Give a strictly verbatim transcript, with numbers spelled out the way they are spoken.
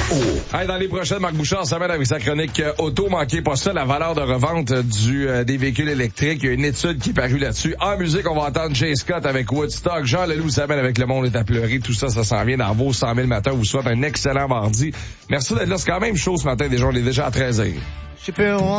Hey, dans les prochaines, Marc Bouchard s'amène avec sa chronique euh, auto. Manquez pas ça, la valeur de revente du euh, des véhicules électriques. Il y a une étude qui est parue là-dessus. En musique, on va entendre Jay Scott avec Woodstock. Jean Leloup s'amène avec Le Monde est à pleurer. Tout ça, ça s'en vient dans vos cent mille matins. Vous souhaite un excellent mardi. Merci d'être là. C'est quand même chaud ce matin. Déjà, on est déjà à treize heures.